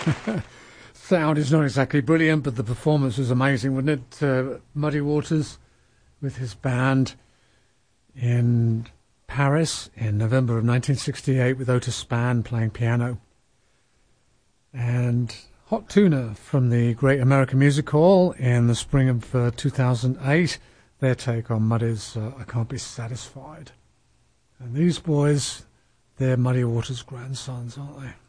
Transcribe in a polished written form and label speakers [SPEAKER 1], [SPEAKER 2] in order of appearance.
[SPEAKER 1] Sound is not exactly brilliant, but the performance was amazing, wasn't it? Muddy Waters with his band in Paris in November of 1968 with Otis Spann playing piano. And Hot Tuna from the Great American Music Hall in the spring of 2008, their take on Muddy's I Can't Be Satisfied. And these boys, they're Muddy Waters' grandsons, aren't they?